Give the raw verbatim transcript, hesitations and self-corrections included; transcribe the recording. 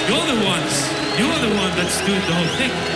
You're the ones. You're the one that's doing the whole thing.